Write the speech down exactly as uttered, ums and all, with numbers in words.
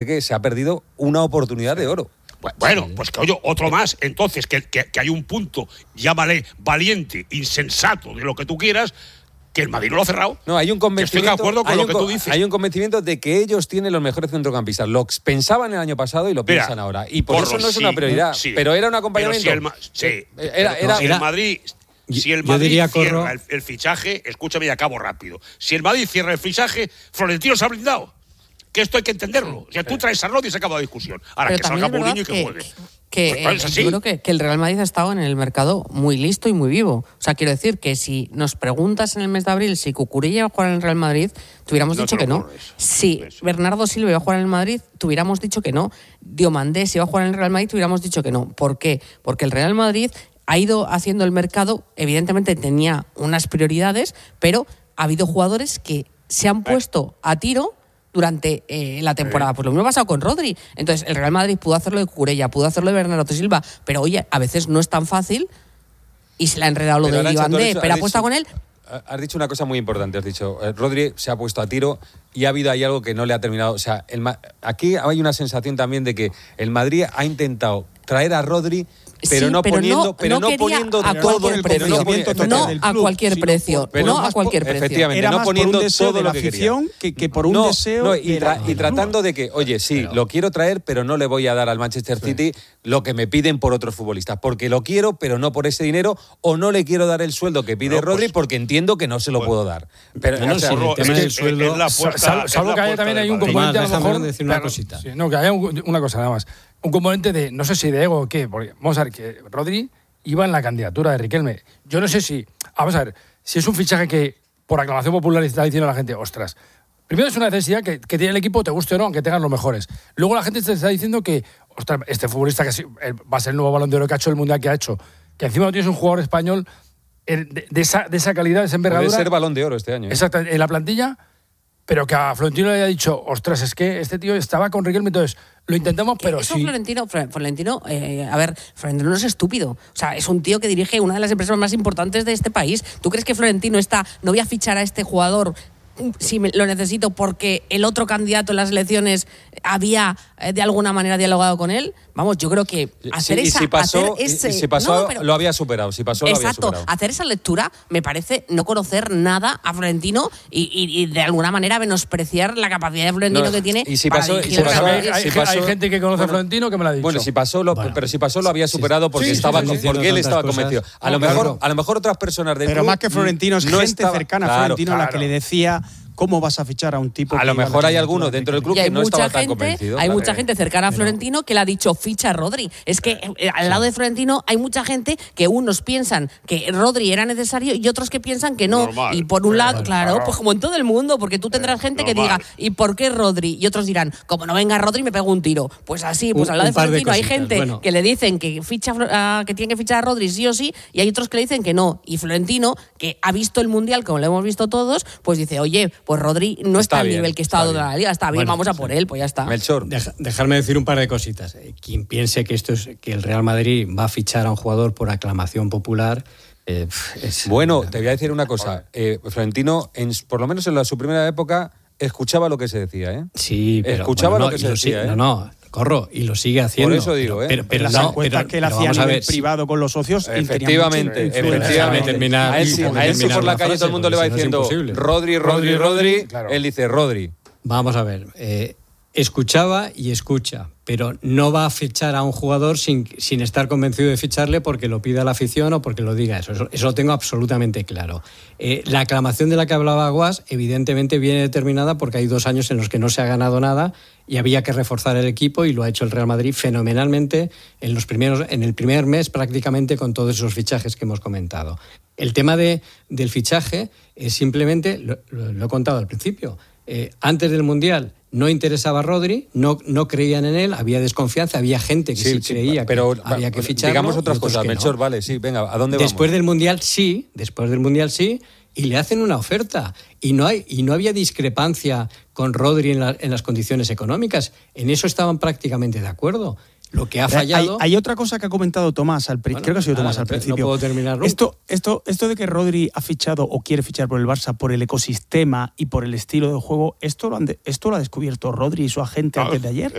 que se ha perdido una oportunidad de oro. Bueno, pues que oye, otro más, entonces, que, que, que hay un punto, llámale valiente, insensato, de lo que tú quieras, que el Madrid no lo ha cerrado. No, hay un convencimiento. Estoy de acuerdo con lo que tú dices. Hay un convencimiento de que ellos tienen los mejores centrocampistas. Lo pensaban el año pasado y lo Mira, piensan ahora. Y por porro, eso no es sí, una prioridad. Sí, pero era un acompañamiento. Si el, sí, era, era, si el Madrid, si el Madrid diría, cierra el, el fichaje, escúchame y acabo rápido. Si el Madrid cierra el fichaje, Florentino se ha blindado. Que esto hay que entenderlo. O sea, tú traes a Rodri y se acaba la discusión. Ahora pero que salga Mourinho y que, que juegue. Que, pues, eh, yo creo que, que el Real Madrid ha estado en el mercado muy listo y muy vivo. O sea, quiero decir que si nos preguntas en el mes de abril si Cucurella iba a jugar en el Real Madrid, te hubiéramos no dicho que no. Si Bernardo Silva iba a jugar en el Madrid, te hubiéramos dicho que no. Diomandé si iba a jugar en el Real Madrid, te hubiéramos dicho que no. ¿Por qué? Porque el Real Madrid ha ido haciendo el mercado, evidentemente tenía unas prioridades, pero ha habido jugadores que se han puesto a tiro durante eh, la temporada. Pues lo mismo ha pasado con Rodri. Entonces, el Real Madrid pudo hacerlo de Cucurella, pudo hacerlo de Bernardo Silva, pero oye, a veces no es tan fácil y se le ha enredado lo pero de Diomandé, pero ha puesto con él. Has dicho una cosa muy importante, has dicho, eh, Rodri se ha puesto a tiro y ha habido ahí algo que no le ha terminado. O sea, el, aquí hay una sensación también de que el Madrid ha intentado traer a Rodri, pero sí, no pero poniendo, no, pero no no poniendo a todo el precio. conocimiento No, no a cualquier precio, pero no a cualquier precio. Efectivamente, era no más poniendo por un deseo todo de lo la que afición quería. Que, que por un no, deseo no, y, tra de y tratando de que, oye, sí, pero, lo quiero traer, pero no le voy a dar al Manchester City sí. lo que me piden por otros futbolistas, porque lo quiero, pero no por ese dinero, o no le quiero dar el sueldo que pide no, Rodri pues, porque entiendo que no se lo pues, puedo dar. Pero no, no, o sea, si el tema del sueldo, salvo que haya también hay un componente a lo mejor decir una cosita. No, que haya una cosa nada más. Un componente de, no sé si de ego o qué, porque vamos a ver que Rodri iba en la candidatura de Riquelme. Yo no sé si, vamos a ver, si es un fichaje que por aclamación popular está diciendo la gente, ostras, primero es una necesidad que, que tiene el equipo, te guste o no, aunque tengan los mejores. Luego la gente te está diciendo que, ostras, este futbolista que va a ser el nuevo Balón de Oro que ha hecho el Mundial que ha hecho, que encima no tienes un jugador español de, de, esa, de esa calidad, de esa envergadura. Puede ser Balón de Oro este año. ¿eh? Exacto, en la plantilla, pero que a Florentino le haya dicho, ostras, es que este tío estaba con Riquelme, entonces lo intentamos, pero eso sí. Florentino, Florentino eh, a ver, Florentino no es estúpido. O sea, es un tío que dirige una de las empresas más importantes de este país. ¿Tú crees que Florentino está, no voy a fichar a este jugador si me, lo necesito porque el otro candidato en las elecciones había eh, de alguna manera dialogado con él? Vamos, yo creo que hacer sí, esa... Y si pasó, hacer ese, y si pasó no, pero, lo había superado. Si pasó, exacto, lo había superado. Hacer esa lectura me parece no conocer nada a Florentino y, y, y de alguna manera menospreciar la capacidad de Florentino no, que tiene y si para pasó, dirigir y si pasó, hay, hay, si pasó, hay gente que conoce bueno, a Florentino que me lo ha dicho. Bueno, si pasó lo, bueno, pero si pasó lo había superado porque sí, estaba sí, sí, porque él estaba cosas. convencido. A lo mejor, claro. a lo mejor otras personas del Pero club, más que Florentino es no gente estaba, cercana a claro, Florentino claro. la que le decía ¿cómo vas a fichar a un tipo? A lo mejor hay algunos dentro del club que no estaba tan convencido. Hay mucha gente cercana a Florentino que le ha dicho ficha a Rodri. Es que eh, al lado de Florentino hay mucha gente que unos piensan que Rodri era necesario y otros que piensan que no. Normal. Y por un lado, Normal. claro, pues como en todo el mundo, porque tú tendrás gente Normal. que diga ¿y por qué Rodri? Y otros dirán, como no venga Rodri me pego un tiro. Pues así, pues un, al lado de Florentino de hay gente bueno. que le dicen que ficha uh, que tiene que fichar a Rodri sí o sí y hay otros que le dicen que no. Y Florentino, que ha visto el Mundial como lo hemos visto todos, pues dice, oye, pues Rodri no está, está al nivel que está, está de la liga, está bien, bueno, vamos a por él, pues ya está. Melchor. Deja, dejarme decir un par de cositas. Quien piense que esto es que el Real Madrid va a fichar a un jugador por aclamación popular. Eh, es, bueno, te voy a decir una cosa. Eh, Florentino, en, por lo menos en la, su primera época, escuchaba lo que se decía, ¿eh? Sí, pero escuchaba bueno, lo no, que se decía, sí, ¿eh? No, no. Corro, y lo sigue haciendo. Por eso digo, ¿eh? Pero, pero, las no, encuestas pero, que él hacía a nivel ver, privado con los socios. Efectivamente, efectivamente. Terminar, a él, si, a él si por la calle todo el mundo le va diciendo Rodri, Rodri, Rodri, claro. Él dice Rodri. Vamos a ver, eh, escuchaba y escucha, pero no va a fichar a un jugador sin, sin estar convencido de ficharle porque lo pida la afición o porque lo diga eso. Eso, eso lo tengo absolutamente claro. Eh, la aclamación de la que hablaba Aguas evidentemente viene determinada porque hay dos años en los que no se ha ganado nada y había que reforzar el equipo y lo ha hecho el Real Madrid fenomenalmente en, los primeros, en el primer mes prácticamente con todos esos fichajes que hemos comentado. El tema de, del fichaje es simplemente, lo, lo, lo he contado al principio, eh, antes del Mundial no interesaba a Rodri, no, no creían en él, había desconfianza, había gente que sí, sí creía sí, pero, que había que ficharlo. Digamos otras cosas, Melchor, no. Vale, sí, venga, ¿a dónde vamos? Después del Mundial sí, después del Mundial sí, y le hacen una oferta. Y no, hay, y no había discrepancia con Rodri en, la, en las condiciones económicas. En eso estaban prácticamente de acuerdo. Lo que ha fallado... Hay, hay otra cosa que ha comentado Tomás, al bueno, creo que ha sido Tomás al principio. No puedo terminar nunca. Esto, esto, esto de que Rodri ha fichado o quiere fichar por el Barça por el ecosistema y por el estilo de juego, ¿esto lo, han de, esto lo ha descubierto Rodri y su agente claro. antes de ayer?